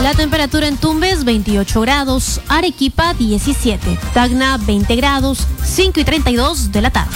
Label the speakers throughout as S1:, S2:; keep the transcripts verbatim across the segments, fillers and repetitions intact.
S1: La temperatura en Tumbes, veintiocho grados, Arequipa, diecisiete, Tacna, veinte grados, cinco y treinta y dos de la tarde.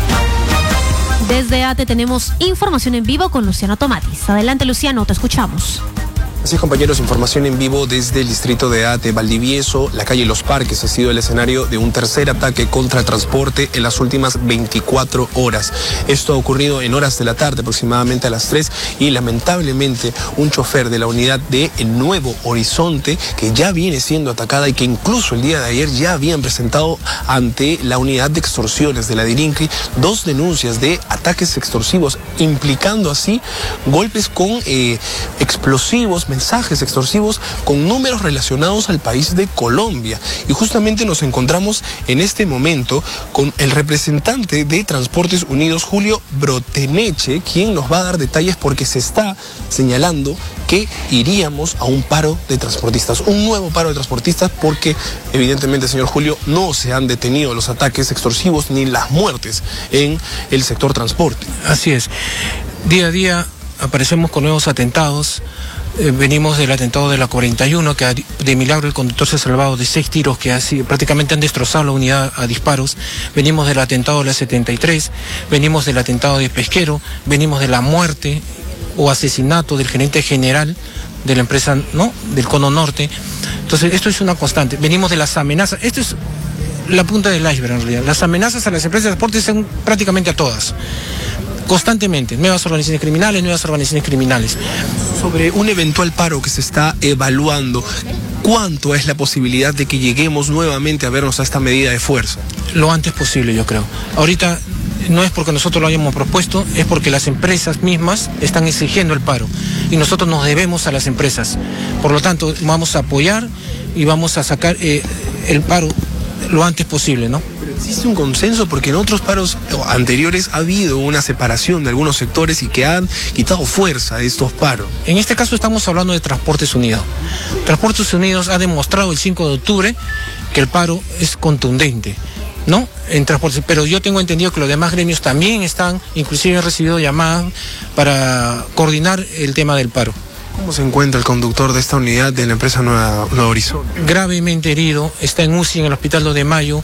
S1: Desde ATE tenemos información en vivo con Luciano Tomatis. Adelante, Luciano, te escuchamos.
S2: Así es, compañeros, información en vivo desde el distrito de ATE. Valdivieso, la calle Los Parques ha sido el escenario de un tercer ataque contra el transporte en las últimas veinticuatro horas. Esto ha ocurrido en horas de la tarde, aproximadamente a las tres, y lamentablemente un chofer de la unidad de El Nuevo Horizonte, que ya viene siendo atacada y que incluso el día de ayer ya habían presentado ante la unidad de extorsiones de la DIRINCRI dos denuncias de ataques extorsivos, implicando así golpes con eh, explosivos, mensajes extorsivos con números relacionados al país de Colombia. Y justamente nos encontramos en este momento con el representante de Transportes Unidos, Julio Broteneche, quien nos va a dar detalles porque se está señalando que iríamos a un paro de transportistas, un nuevo paro de transportistas, porque evidentemente, señor Julio, no se han detenido los ataques extorsivos ni las muertes en el sector transporte.
S3: Así es. Día a día aparecemos con nuevos atentados. Eh, venimos del atentado de la cuarenta y uno, que a, de milagro el conductor se ha salvado de seis tiros que así, prácticamente han destrozado la unidad a disparos. Venimos del atentado de la setenta y tres, venimos del atentado de Pesquero, venimos de la muerte o asesinato del gerente general de la empresa, ¿no?, del Cono Norte. Entonces, esto es una constante. Venimos de las amenazas. Esto es la punta del iceberg, en realidad. Las amenazas a las empresas de transporte son prácticamente a todas. Constantemente, nuevas organizaciones criminales, nuevas organizaciones criminales.
S2: Sobre un eventual paro que se está evaluando, ¿cuánto es la posibilidad de que lleguemos nuevamente a vernos a esta medida de fuerza?
S3: Lo antes posible, yo creo. Ahorita no es porque nosotros lo hayamos propuesto, es porque las empresas mismas están exigiendo el paro y nosotros nos debemos a las empresas. Por lo tanto, vamos a apoyar y vamos a sacar eh, el paro lo antes posible, ¿no?
S2: Pero existe un consenso, porque en otros paros anteriores ha habido una separación de algunos sectores y que han quitado fuerza de estos paros.
S3: En este caso estamos hablando de Transportes Unidos. Transportes Unidos ha demostrado el cinco de octubre que el paro es contundente, ¿no?, en transportes. Pero yo tengo entendido que los demás gremios también están, inclusive he recibido llamadas para coordinar el tema del paro.
S2: ¿Cómo se encuentra el conductor de esta unidad de la empresa Nueva, Nuevo Horizonte?
S3: Gravemente herido, está en U C I en el Hospital dos de Mayo.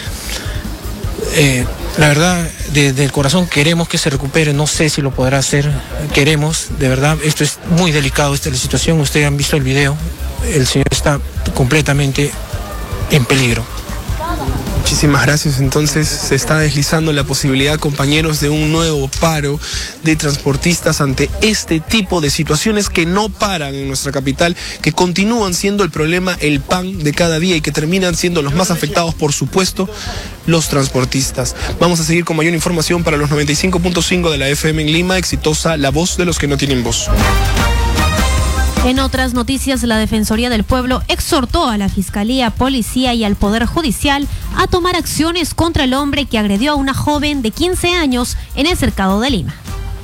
S3: Eh, la verdad, desde el corazón queremos que se recupere, no sé si lo podrá hacer, queremos, de verdad, esto es muy delicado, esta es la situación, ustedes han visto el video, el señor está completamente en peligro.
S2: Muchísimas gracias. Entonces se está deslizando la posibilidad, compañeros, de un nuevo paro de transportistas ante este tipo de situaciones que no paran en nuestra capital, que continúan siendo el problema, el pan de cada día, y que terminan siendo los más afectados, por supuesto, los transportistas. Vamos a seguir con mayor información para los noventa y cinco punto cinco de la F M en Lima. Exitosa, la voz de los que no tienen voz.
S1: En otras noticias, la Defensoría del Pueblo exhortó a la Fiscalía, Policía y al Poder Judicial a tomar acciones contra el hombre que agredió a una joven de quince años en el Cercado de Lima.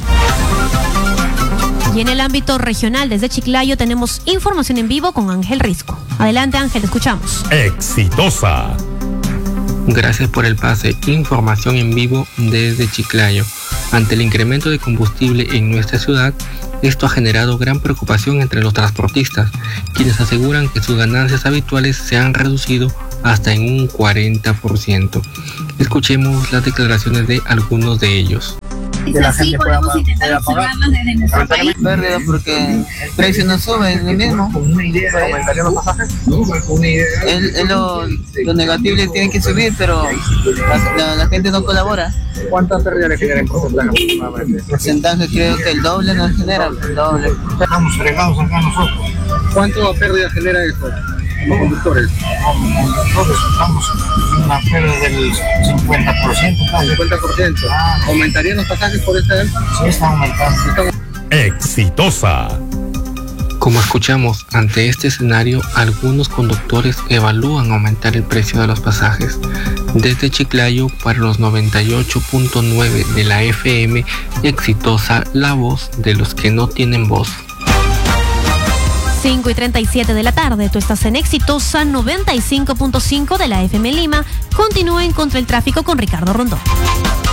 S1: Y en el ámbito regional, desde Chiclayo, tenemos información en vivo con Ángel Risco. Adelante, Ángel, te escuchamos.
S4: Exitosa.
S5: Gracias por el pase. Información en vivo desde Chiclayo. Ante el incremento de combustible en nuestra ciudad, esto ha generado gran preocupación entre los transportistas, quienes aseguran que sus ganancias habituales se han reducido hasta en un cuarenta por ciento. Escuchemos las declaraciones de algunos de ellos.
S6: Que la gente pueda, pueda pagar. Pérdida porque el precio no sube, es el mismo.
S2: ¿Aumentarían los pasajes?
S6: El, el, lo, lo negativo tiene que subir, pero la, la, la gente no colabora.
S2: ¿Cuántas pérdidas le generan en porcentaje aproximadamente?
S6: Porcentaje creo que el doble nos genera, el doble.
S7: Estamos fregados acá nosotros.
S2: ¿Cuánto pérdida genera esto? Los conductores.
S7: Nosotros estamos en una pérdida del cincuenta por ciento.
S2: cincuenta por ciento. Ah, ¿aumentarían los pasajes por esta vez?
S7: Sí, está aumentando.
S4: Exitosa.
S5: Como escuchamos, ante este escenario, algunos conductores evalúan aumentar el precio de los pasajes. Desde Chiclayo, para los noventa y ocho punto nueve de la F M, Exitosa, la voz de los que no tienen voz.
S1: cinco y treinta y siete de la tarde, tú estás en Exitosa noventa y cinco punto cinco de la F M Lima. Continúen contra el tráfico con Ricardo Rondón.